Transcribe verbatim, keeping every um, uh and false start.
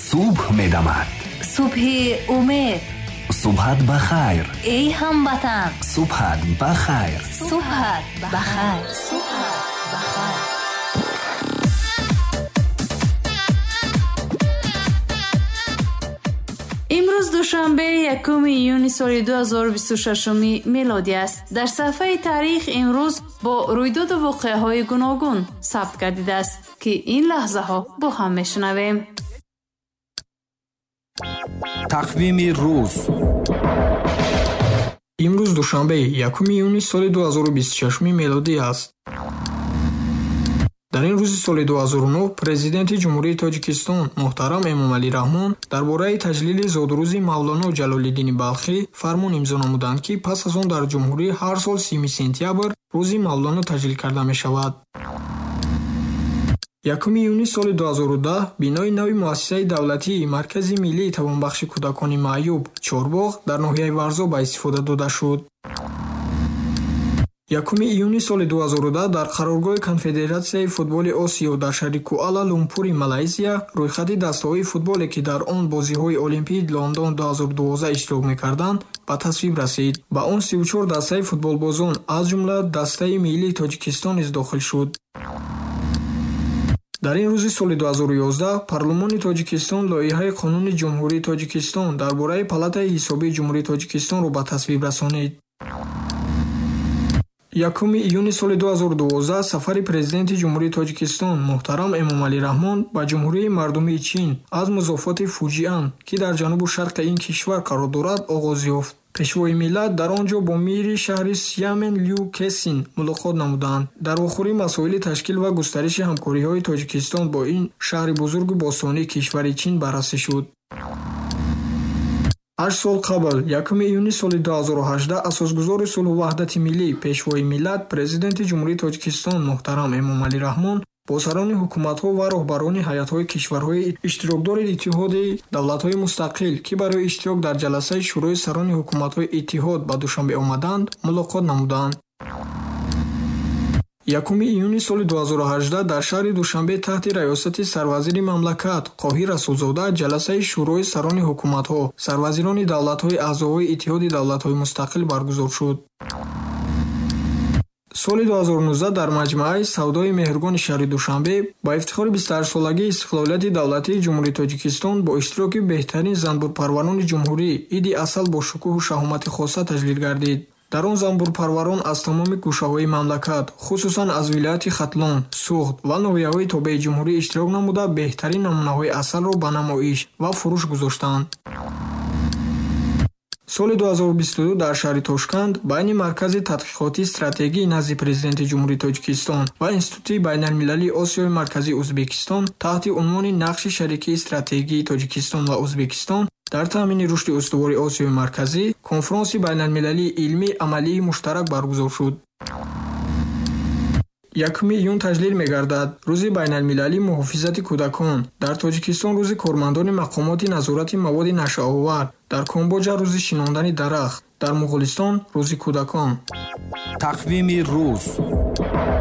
صبح می‌دمد. صبح امید. صبحت بخیر. ای هموطن. صبحت بخیر. صبحت بخیر. صبحت بخیر. امروز دوشنبه یکم ایون سال دو هزار و بیست و شش میلادی است. در صفحه تاریخ امروز با رویداد واقعه‌های گوناگون ثبت گردیده است که این لحظه ها با هم میشنویم. تقویم روز. امروز دوشنبه یکم ایون سال دو هزار و بیست و شش میلادی است. дар ин рӯзи соли ду ҳазору нӯ президенти ҷумҳурии Тоҷикистон муҳтарам Эмомалӣ Раҳмон дар бораи таҷлили зодурӯзи Мавлоно Ҷалолиддини Балхӣ фармон имзо намуданд, ки пас аз он дар ҷумҳурӣ ҳар сол сими сентябр рӯзи Мавлоно таҷлил карда мешавад. якум июни соли ду ҳазору даҳ бинои нави муассисаи давлатии Маркази миллии тавонбахши кӯдакони Маъюб Чорбоғ дар ноҳияи Варзо ба истифода дода шуд. якум июни соли ду ҳазору даҳ дар қароргоҳи Конфедератсияи футболи Осиё дар шаҳри Куала-Лумпури, Малайзия, рӯйхати дастаҳои футболе, ки дар он бозиҳои Олимпии Лондон ду ҳазору дувоздаҳ иштирок мекарданд, ба тасвиб расид. Ба он си و чор дастаи футболбозон, аз ҷумла дастаи миллии Тоҷикистон низ дохил шуд. дар ин рӯзи соли ду ҳазору ёздаҳ парлумони Тоҷикистон лоиҳаи қонуни ҷумҳурии Тоҷикистон дар бораи палатаи ҳисобии ҷумҳурии Тоҷикистонро ба тасвиб расонид. якум июни соли ду ҳазору дувоздаҳ сафари президенти ҷумҳурии Тоҷикистон муҳтарам Эмомалӣ Раҳмон ба ҷумҳурии мардумии Чин аз музофоти Фуҷиан, ки дар ҷанубу шарқи ин кишвар қарор дорад, оғоз ёфт. пешвои миллат дар он ҷо бо мири шаҳри Сиамен Лю Кесин мулоқот намуданд. дар охирин масоили ташкил ва густариши ҳамкориҳои Тоҷикистон бо ин шаҳри бузургу бостонии кишвари Чин баррасӣ шуд. ҳашт сол қабл якум июни соли ду ҳазору ҳаждаҳ асосгузори сулҳу ваҳдати миллӣ, пешвои миллат, президенти ҷумҳурии Тоҷикистон муҳтарам Эмомалӣ Раҳмон бо сарони ҳукуматҳо ва роҳбарони ҳайатҳои кишварҳои иштирокдори Иттиҳоди давлатҳои мустақил, ки барои иштирок дар ҷаласаи шӯрои сарони ҳукуматҳои Иттиҳод ба Душанбе омаданд, мулоқот намуданд. якум июни соли ду ҳазору ҳаждаҳ дар шаҳри Душанбе таҳти раёсати сарвазири мамлакат Қоҳир Расулзода ҷаласаи шӯрои сарони ҳукуматҳо, сарвазирони давлатҳои аъзои Иттиҳоди давлатҳои мустақил баргузор шуд. соли ду ҳазору нуздаҳ дар маҷмӯаи савдои меҳргони шаҳри Душанбе ба ифтихори бисту ҳашт солагии истиқлолияти давлатии ҷумҳурии Тоҷикистон бо иштироки беҳтарин занбурпарварони ҷумҳурӣ Иди Асал бо шукӯҳу шаҳомати хоса таҷлил гардид. дар он занбурпарварон аз тамоми гӯшаҳои мамлакат, хусусан аз вилояти Хатлон, Суғд ва ноҳияҳои тобеи ҷумҳурӣ иштирок намуда беҳтарин намунаҳои асалро ба намоиш ва фурӯш гузоштанд. соли ду ҳазору бисту ду дар шаҳри Тошканд байни Маркази тадқиқоти стратегӣ назди президенти ҷумҳурии Тоҷикистон ва Институти байналмилалии Осиёи Марказии Ӯзбекистон таҳти унвони нақши шарикии стратегии Тоҷикистон ва Ӯзбекистон дар таъмини рушди устувори Осиёи Марказӣ конфронси байналмилалии илмии амалии муштарак баргузор шуд. якум июн таҷлил мегардад рӯзи байналмилалии муҳофизати кӯдакон, дар Тоҷикистон рӯзи кормандони мақомоти назорати маводи нашаовар, дар Камбоҷа рӯзи шинондани дарахт, дар Муғулистон рӯзи кӯдакон. тақвими рӯз.